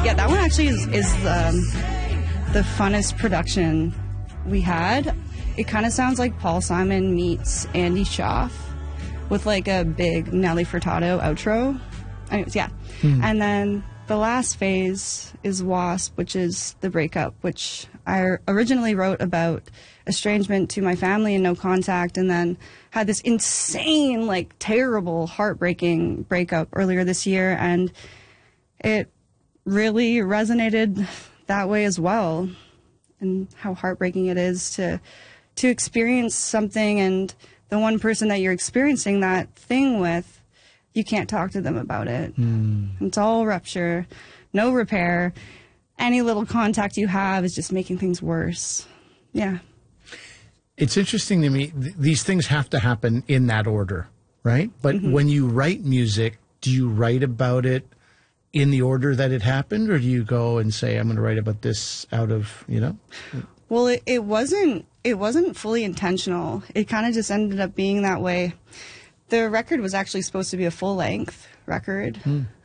Yeah, that one actually is the funnest production we had. It kind of sounds like Paul Simon meets Andy Schaaf with like a big Nelly Furtado outro. Anyways, yeah. And then the last phase is Wasp, which is the breakup, which I originally wrote about estrangement to my family and no contact, and then had this insane, like, terrible, heartbreaking breakup earlier this year, and it really resonated that way as well, and how heartbreaking it is to experience something, and the one person that you're experiencing that thing with, you can't talk to them about it. It's all rupture, no repair. Any little contact you have is just making things worse. Yeah. It's interesting to me, these things have to happen in that order, right? But when you write music, do you write about it in the order that it happened, or do you go and say, I'm going to write about this out of, you know? Well, it wasn't fully intentional. It kind of just ended up being that way. The record was actually supposed to be a full-length record,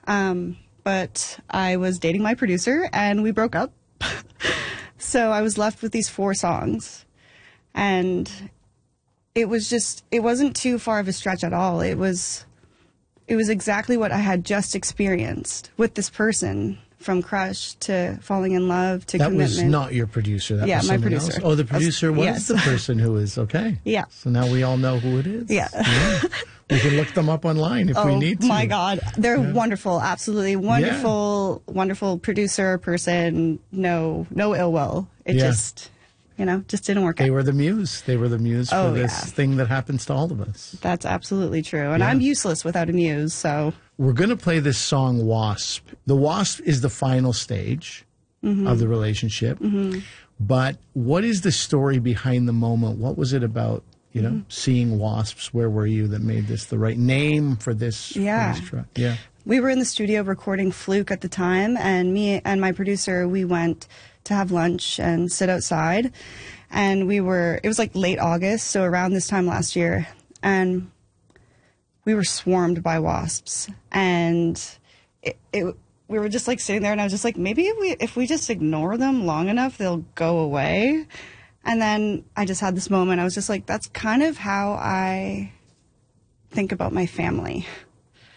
but I was dating my producer, and we broke up. So I was left with these 4 songs, and it wasn't too far of a stretch at all. It was exactly what I had just experienced with this person, from crush to falling in love to commitment. That was not your producer. That was my producer. Else? Oh, the producer was yes. the person who was, okay. Yeah. So now we all know who it is. Yeah. We can look them up online if we need to. Oh, my God. They're wonderful. Absolutely wonderful, wonderful producer, person. No ill will. It just didn't work out. They were the muse. They were the muse for this thing that happens to all of us. That's absolutely true. And I'm useless without a muse, so... We're going to play this song, Wasp. The Wasp is the final stage of the relationship. But what is the story behind the moment? What was it about, seeing wasps? Where were you that made this the right name for this? Yeah. For this track? Yeah. We were in the studio recording Fluke at the time, and me and my producer, we went to have lunch and sit outside. And it was like late August, so around this time last year. And we were swarmed by wasps, and we were just like sitting there, and I was just like, maybe if we just ignore them long enough, they'll go away. And then I just had this moment. I was just like, that's kind of how I think about my family.